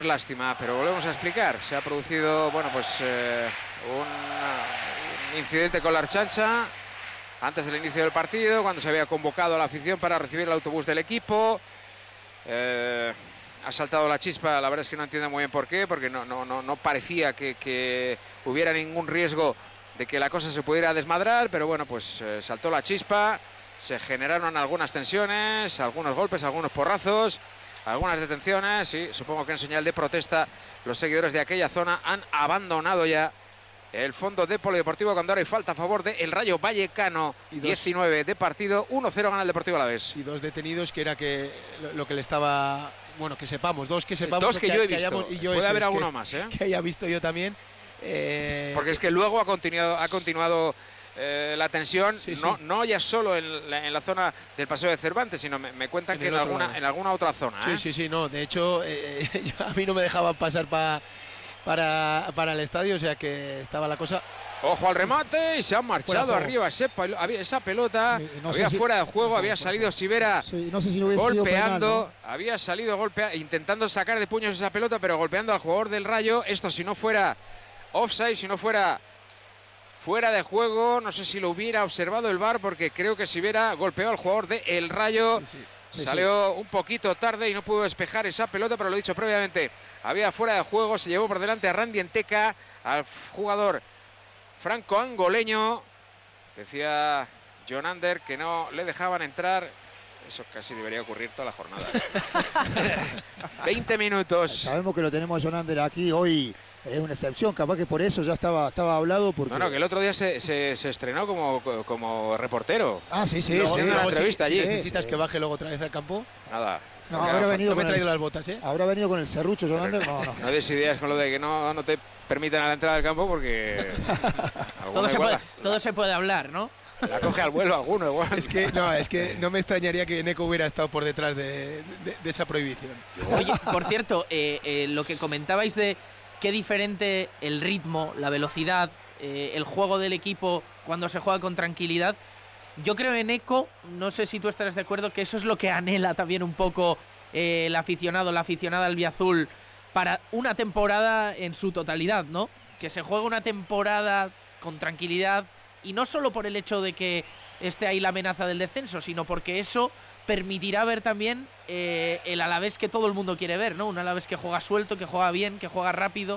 Lástima, pero volvemos a explicar. Se ha producido, bueno, pues un incidente con la Archancha antes del inicio del partido, cuando se había convocado a la afición para recibir el autobús del equipo. Ha saltado la chispa, la verdad es que no entiendo muy bien por qué, porque no parecía que hubiera ningún riesgo de que la cosa se pudiera desmadrar, pero bueno, pues saltó la chispa, se generaron algunas tensiones, algunos golpes, algunos porrazos, algunas detenciones y supongo que en señal de protesta los seguidores de aquella zona han abandonado ya el fondo de Polideportivo cuando ahora hay falta a favor de el Rayo Vallecano. 19 de partido, 1-0 gana el Deportivo Alavés. Y 2 detenidos, que era que lo que le estaba... Bueno, que sepamos, 2 que sepamos. 2 que yo he visto, puede haber alguno más, que haya visto yo también. Porque es que luego ha continuado la tensión, sí. No ya solo en la zona del Paseo de Cervantes, sino me cuentan que en alguna otra zona. Sí, no, de hecho a mí no me dejaban pasar para el estadio, o sea que estaba la cosa... Ojo al remate y se ha marchado arriba esa pelota, había fuera de juego, había salido Sivera golpeando, había salido intentando sacar de puños esa pelota, pero golpeando al jugador del Rayo. Esto, si no fuera offside, si no fuera fuera de juego, no sé si lo hubiera observado el VAR, porque creo que Sivera golpeó al jugador del Rayo. Salió un poquito tarde y no pudo despejar esa pelota, pero lo he dicho previamente, había fuera de juego, se llevó por delante a Randy Enteca, al jugador franco-angoleño. Decía John Ander que no le dejaban entrar. Eso casi debería ocurrir toda la jornada. 20 minutos. Sabemos que lo tenemos a John Ander aquí hoy. Es una excepción, capaz que por eso ya estaba hablado. Porque... No, que el otro día se estrenó como reportero. Sí. Una entrevista allí. ¿Necesitas que baje luego otra vez al campo? Nada. No, habrá venido me he traído las botas, ¿Habrá venido con el serrucho, John Ander? No des ideas con lo de que no te permitan a la entrada del campo, porque todo se puede hablar, ¿no? La coge al vuelo alguno igual. Es que no me extrañaría que Eneco hubiera estado por detrás de esa prohibición. Oye, por cierto, lo que comentabais de qué diferente el ritmo, la velocidad, el juego del equipo cuando se juega con tranquilidad. Yo creo en Eneco, no sé si tú estarás de acuerdo, que eso es lo que anhela también un poco el aficionado, la aficionada albiazul para una temporada en su totalidad, ¿no? Que se juegue una temporada con tranquilidad, y no solo por el hecho de que esté ahí la amenaza del descenso, sino porque eso permitirá ver también el Alavés que todo el mundo quiere ver, ¿no? Un Alavés que juega suelto, que juega bien, que juega rápido.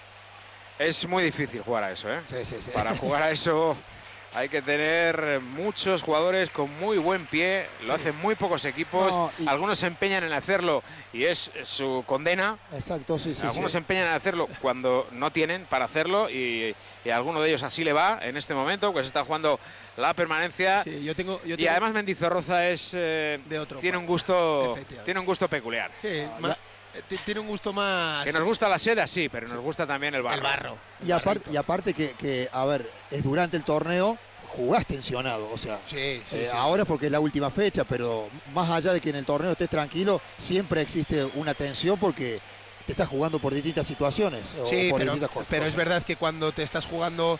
Es muy difícil jugar a eso, ¿eh? Sí. Para jugar a eso hay que tener muchos jugadores con muy buen pie, lo hacen muy pocos equipos, algunos se empeñan en hacerlo y es su condena. Exacto, sí. Algunos se empeñan en hacerlo cuando no tienen para hacerlo y a alguno de ellos así le va en este momento, pues está jugando la permanencia. Sí, yo tengo... Y además Mendizorroza tiene un gusto peculiar. Sí, tiene un gusto más... Que nos gusta la seda, sí, pero nos gusta también el barro. Y aparte que, a ver, es durante el torneo, jugás tensionado, o sea, ahora es porque es la última fecha, pero más allá de que en el torneo estés tranquilo, siempre existe una tensión porque te estás jugando por distintas situaciones. Sí, por distintas cosas. Pero es verdad que cuando te estás jugando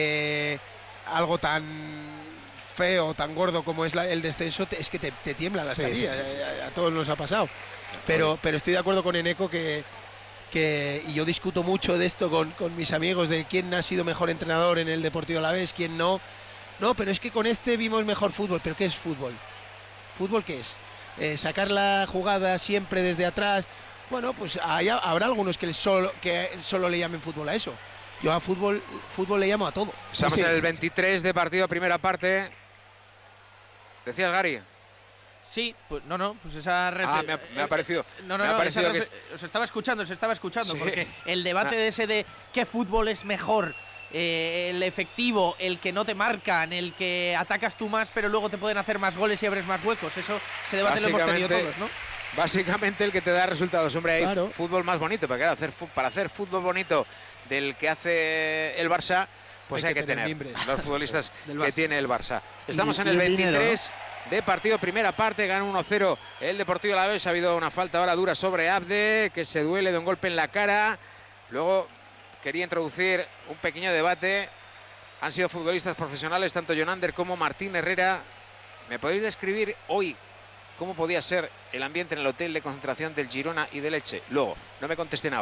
algo tan feo, tan gordo como es el descenso, es que te tiemblan las carillas. A todos nos ha pasado. Pero estoy de acuerdo con Eneco y yo discuto mucho de esto con mis amigos, de quién ha sido mejor entrenador en el Deportivo Alavés, quién no. No, pero es que con este vimos mejor fútbol. ¿Pero qué es fútbol? ¿Fútbol qué es? Sacar la jugada siempre desde atrás. Bueno, pues habrá algunos que solo le llamen fútbol a eso. Yo a fútbol le llamo a todo. Estamos en el 23 de partido, primera parte. ¿Decías, Gary? Sí, pues pues esa me ha parecido. Os estaba escuchando, sí. Porque el debate de ese de qué fútbol es mejor, el efectivo, el que no te marcan, el que atacas tú más, pero luego te pueden hacer más goles y abres más huecos. Ese debate lo hemos tenido todos, ¿no? Básicamente el que te da resultados. Hombre, hay fútbol más bonito, porque para hacer fútbol bonito del que hace el Barça, pues hay que tener los futbolistas que tiene el Barça. Estamos en el 23 de partido, primera parte, gana 1-0 el Deportivo Alavés. Ha habido una falta ahora dura sobre Abde, que se duele de un golpe en la cara. Luego quería introducir un pequeño debate. Han sido futbolistas profesionales tanto John Ander como Martín Herrera. ¿Me podéis describir hoy cómo podía ser el ambiente en el hotel de concentración del Girona y del Elche. Luego, no me contesten ahora.